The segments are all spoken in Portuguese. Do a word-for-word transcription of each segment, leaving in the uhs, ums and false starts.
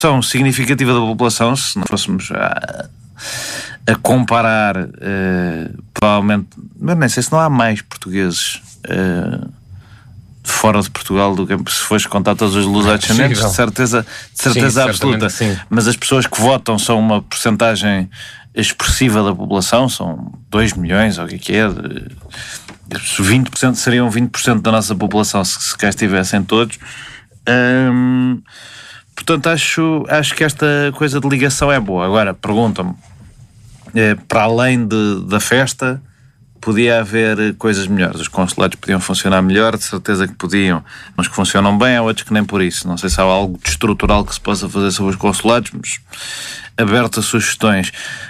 São significativa da população, se não fôssemos a, a comparar, uh, provavelmente, mas nem sei se não há mais portugueses uh, fora de Portugal do que se fores contar todos os lusodescendentes, de certeza, de certeza sim, absoluta. Sim. Mas as pessoas que votam são uma porcentagem expressiva da população, são dois milhões, ou o que é, vinte por cento seriam vinte por cento da nossa população se, se cá estivessem todos. Hum, portanto, acho, acho que esta coisa de ligação é boa. Agora, perguntam-me, é, para além de, da festa, podia haver coisas melhores. Os consulados podiam funcionar melhor, de certeza que podiam. Uns que funcionam bem, há outros que nem por isso. Não sei se há algo de estrutural que se possa fazer sobre os consulados, mas aberto a sugestões.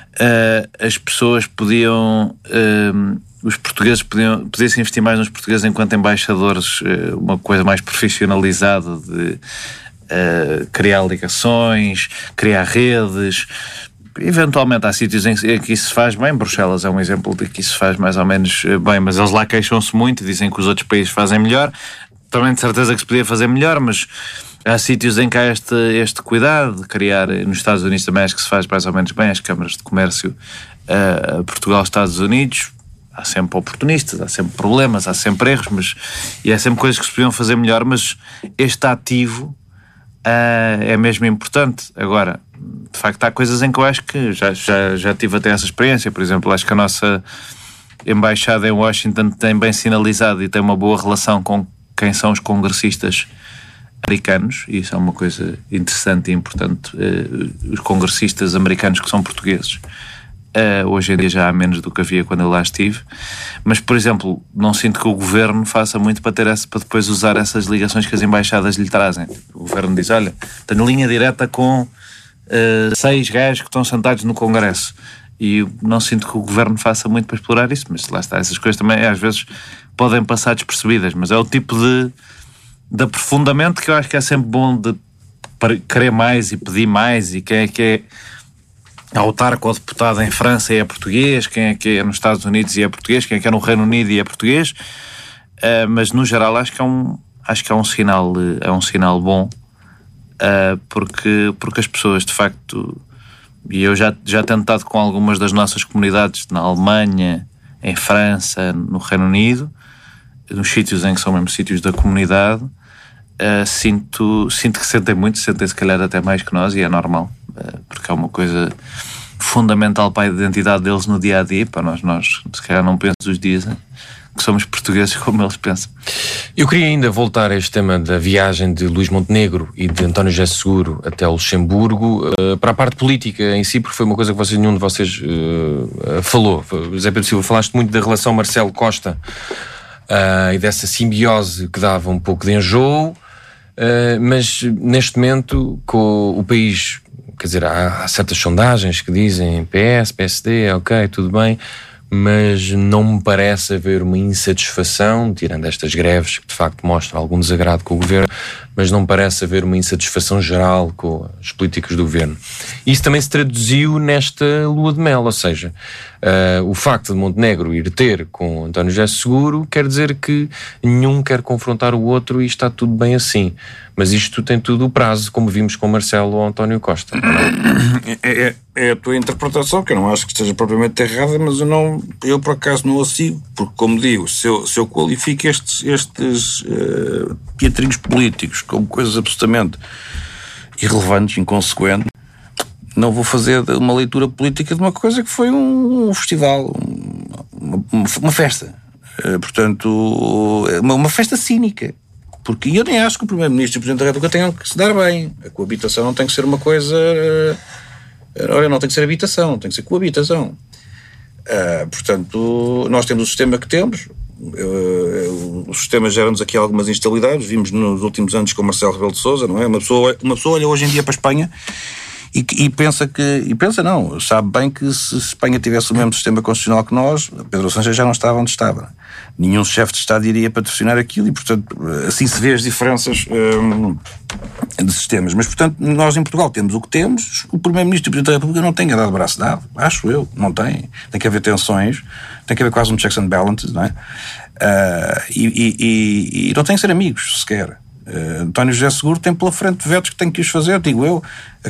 Uh, as pessoas podiam... Uh, os portugueses podiam... Podia-se investir mais nos portugueses enquanto embaixadores, uh, uma coisa mais profissionalizada de uh, criar ligações, criar redes... Eventualmente há sítios em que isso se faz bem. Bruxelas é um exemplo de que isso se faz mais ou menos bem, mas eles lá queixam-se muito, dizem que os outros países fazem melhor. Também de certeza que se podia fazer melhor, mas há sítios em que há este, este cuidado de criar. Nos Estados Unidos também acho que se faz mais ou menos bem, as câmaras de comércio uh, Portugal, Estados Unidos. Há sempre oportunistas, há sempre problemas, há sempre erros, mas, e há sempre coisas que se podiam fazer melhor, mas este ativo uh, é mesmo importante. Agora, de facto, há coisas em que eu acho que já, já, já tive até essa experiência. Por exemplo, acho que a nossa embaixada em Washington tem bem sinalizado e tem uma boa relação com quem são os congressistas americanos, e isso é uma coisa interessante e importante. Uh, os congressistas americanos que são portugueses, uh, hoje em dia já há menos do que havia quando eu lá estive, mas, por exemplo, não sinto que o governo faça muito para ter essa, para depois usar essas ligações que as embaixadas lhe trazem. O governo diz, olha, tenho linha direta com Uh, seis gajos que estão sentados no Congresso, e não sinto que o governo faça muito para explorar isso, mas lá está, essas coisas também às vezes podem passar despercebidas, mas é o tipo de, de aprofundamento que eu acho que é sempre bom, de querer mais e pedir mais. E quem é que é autarca ou deputado em França e é português, quem é que é nos Estados Unidos e é português, quem é que é no Reino Unido e é português, uh, mas no geral acho que é um, acho que é um sinal, é um sinal bom. Uh, porque, porque as pessoas, de facto, e eu já, já tenho estado com algumas das nossas comunidades na Alemanha, em França, no Reino Unido, nos sítios em que são mesmo sítios da comunidade, uh, sinto, sinto que sentem muito, sentem se calhar até mais que nós, e é normal, uh, porque é uma coisa fundamental para a identidade deles no dia a dia. Para nós, nós se calhar não pensamos os dias, hein? Que somos portugueses como eles pensam. Eu queria ainda voltar a este tema da viagem de Luís Montenegro e de António José Seguro até Luxemburgo, uh, para a parte política em si, porque foi uma coisa que vocês, nenhum de vocês uh, falou. José Pedro Silva, falaste muito da relação Marcelo Costa uh, e dessa simbiose que dava um pouco de enjoo, uh, mas neste momento, com o país, quer dizer, há, há certas sondagens que dizem P S, P S D, ok, tudo bem, mas não me parece haver uma insatisfação, tirando estas greves que de facto mostram algum desagrado com o governo, mas não me parece haver uma insatisfação geral com as políticas do governo. Isso também se traduziu nesta lua de mel, ou seja, uh, o facto de Montenegro ir ter com António José Seguro quer dizer que nenhum quer confrontar o outro e está tudo bem assim. Mas isto tem tudo o prazo, como vimos com Marcelo ou António Costa. É, é, é a tua interpretação, que eu não acho que esteja propriamente errada, mas eu, não, eu por acaso não a sigo, porque, como digo, se eu, se eu qualifico estes, estes uh, teatrinhos políticos como coisas absolutamente irrelevantes, inconsequentes, não vou fazer uma leitura política de uma coisa que foi um, um festival, uma, uma festa. Uh, portanto, uma, uma festa cínica. Porque eu nem acho que o Primeiro-Ministro e o Presidente da República tenham que se dar bem. A coabitação não tem que ser uma coisa... Olha, não tem que ser habitação, tem que ser coabitação. Uh, portanto, nós temos o sistema que temos. Uh, o sistema gera-nos aqui algumas instabilidades. Vimos nos últimos anos com o Marcelo Rebelo de Sousa, não é? Uma pessoa, uma pessoa olha hoje em dia para a Espanha e, e pensa que... E pensa não, sabe bem que se Espanha tivesse o mesmo sistema constitucional que nós, Pedro Sánchez já não estava onde estava. Nenhum chefe de Estado iria patrocinar aquilo e, portanto, assim se vê as diferenças hum, de sistemas. Mas, portanto, nós em Portugal temos o que temos. O Primeiro-Ministro e o Presidente da República não têm a dar de braço dado, acho eu, não têm. Tem que haver tensões, tem que haver quase um checks and balances, não é? Uh, e, e, e, e não têm que ser amigos, sequer. Uh, António José Seguro tem pela frente vetos que tem que os fazer, digo eu. A